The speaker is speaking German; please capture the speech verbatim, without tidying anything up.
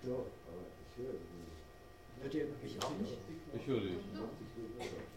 So, aber ich höre sie nicht. Hört ihr mich auch nicht? Ich höre dich. achtzig Euro.